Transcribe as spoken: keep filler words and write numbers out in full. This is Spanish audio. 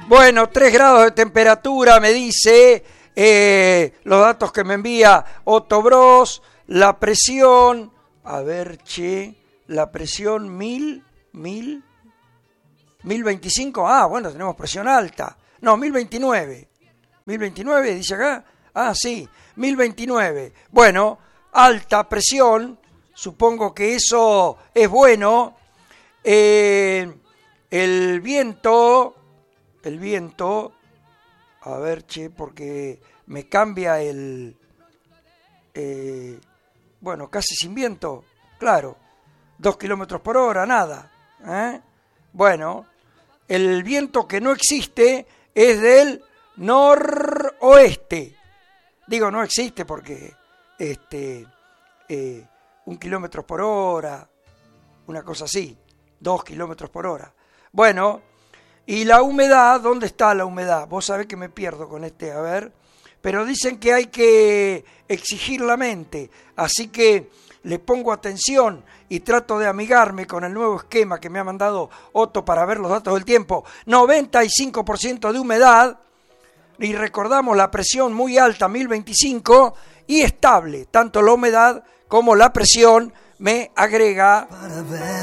Bueno, tres grados de temperatura, me dice eh, los datos que me envía Otto Bros. La presión, a ver, che, la presión mil, mil, mil veinticinco. Ah, bueno, tenemos presión alta. No, mil veintinueve. mil veintinueve, dice acá. Ah, sí, mil veintinueve. Bueno, alta presión, supongo que eso es bueno. Eh, el viento, el viento, a ver, che, porque me cambia el, eh, bueno, casi sin viento, claro, dos kilómetros por hora, nada. ¿eh? Bueno, el viento que no existe es del noroeste. Digo, no existe porque este, eh, un kilómetro por hora, una cosa así, dos kilómetros por hora. Bueno, y la humedad, ¿dónde está la humedad? Vos sabés que me pierdo con este, a ver, pero dicen que hay que exigir la mente, así que le pongo atención y trato de amigarme con el nuevo esquema que me ha mandado Otto para ver los datos del tiempo. noventa y cinco por ciento de humedad. Y recordamos la presión muy alta, mil veinticinco, y estable. Tanto la humedad como la presión me agrega